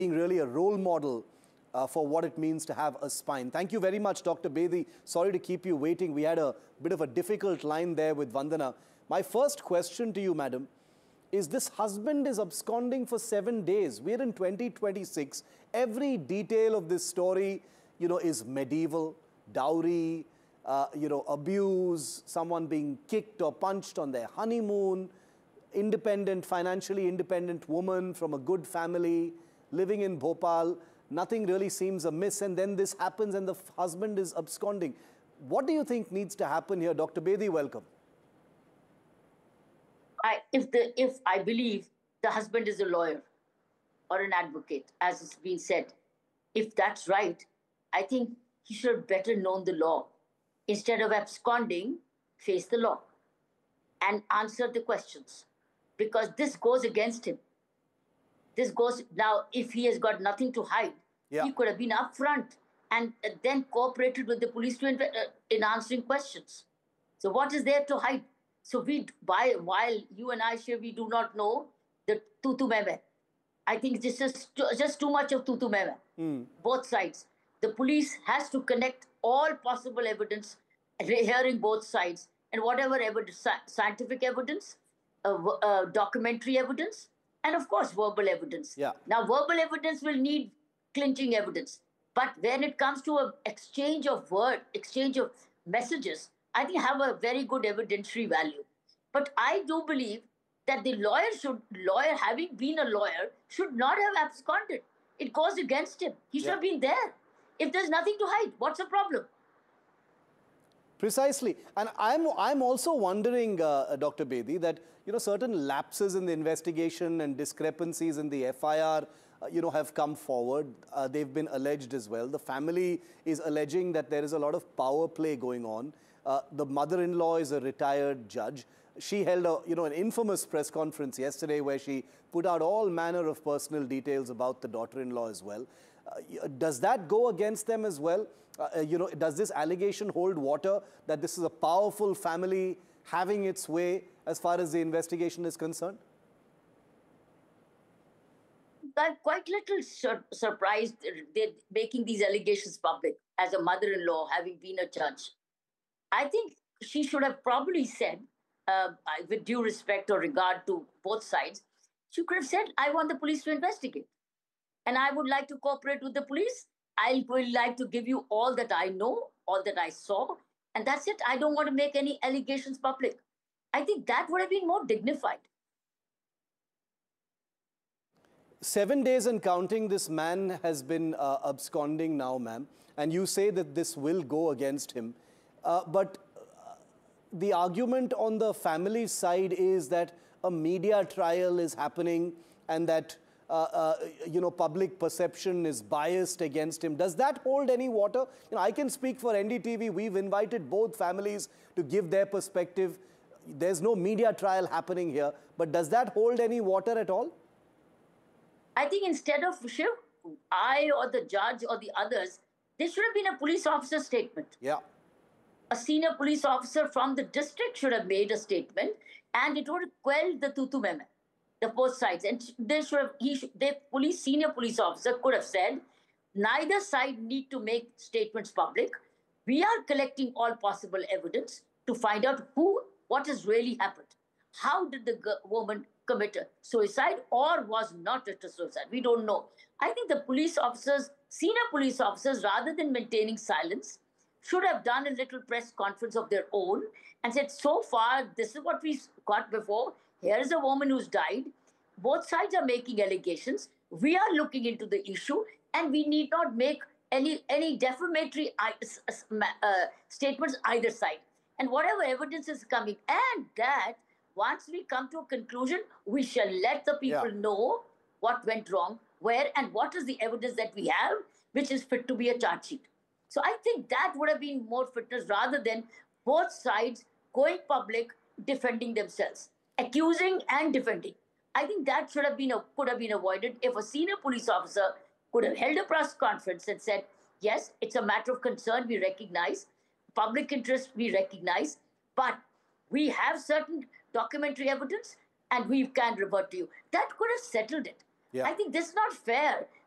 being really a role model for what it means to have a spine. Thank you very much, Dr. Bedi. Sorry to keep you waiting. We had a bit of a difficult line there with Vandana. My first question to you, madam, is this husband is absconding for 7 days. We're in 2026. Every detail of this story, is medieval, dowry, abuse, someone being kicked or punched on their honeymoon, financially independent woman from a good family, living in Bhopal. Nothing really seems amiss, and then this happens and the husband is absconding. What do you think needs to happen here? Dr. Bedi, welcome. If I believe the husband is a lawyer or an advocate, as has been said, if that's right, I think he should have better known the law. Instead of absconding, face the law and answer the questions, because this goes against him. Now, if he has got nothing to hide, he could have been upfront and then cooperated with the police in answering questions. So what is there to hide? So while you and I, Shiv, we do not know the tutu meme. I think this is just too much of tutu meme. Both sides. The police has to connect all possible evidence, hearing both sides, and whatever evidence, scientific evidence, documentary evidence, and of course, verbal evidence. Now, verbal evidence will need clinching evidence. But when it comes to an exchange of messages, I think have a very good evidentiary value. But I do believe that the lawyer, having been a lawyer, should not have absconded. It goes against him. He should have been there. If there's nothing to hide, what's the problem? Precisely. And I'm also wondering, Dr. Bedi, that certain lapses in the investigation and discrepancies in the FIR have come forward. They've been alleged as well. The family is alleging that there is a lot of power play going on. The mother-in-law is a retired judge. She held an infamous press conference yesterday where she put out all manner of personal details about the daughter-in-law as well. Does that go against them as well? Does this allegation hold water that this is a powerful family having its way as far as the investigation is concerned? I'm quite little surprised they're making these allegations public as a mother-in-law, having been a judge. I think she should have probably said, with due respect or regard to both sides, she could have said, I want the police to investigate. And I would like to cooperate with the police. I would like to give you all that I know, all that I saw. And that's it. I don't want to make any allegations public. I think that would have been more dignified. 7 days and counting, this man has been absconding now, ma'am. And you say that this will go against him. But the argument on the family side is that a media trial is happening and that, public perception is biased against him. Does that hold any water? I can speak for NDTV. We've invited both families to give their perspective. There's no media trial happening here. But does that hold any water at all? I think instead of Shiv, I or the judge or the others, there should have been a police officer statement. A senior police officer from the district should have made a statement, and it would have quelled the tutu meme, the both sides. And they should have, senior police officer could have said, neither side need to make statements public. We are collecting all possible evidence to find out what has really happened. How did the woman commit a suicide or was not it a suicide? We don't know. I think the police officers, senior police officers, rather than maintaining silence, should have done a little press conference of their own and said, so far, this is what we got before. Here is a woman who's died. Both sides are making allegations. We are looking into the issue, and we need not make any defamatory statements either side. And whatever evidence is coming, and that once we come to a conclusion, we shall let the people know what went wrong, where, and what is the evidence that we have, which is fit to be a charge sheet. So I think that would have been more fitness rather than both sides going public, defending themselves, accusing and defending. I think that could have been avoided if a senior police officer could have held a press conference and said, yes, it's a matter of concern, we recognize, public interest, we recognize, but we have certain documentary evidence and we can revert to you. That could have settled it. I think this is not fair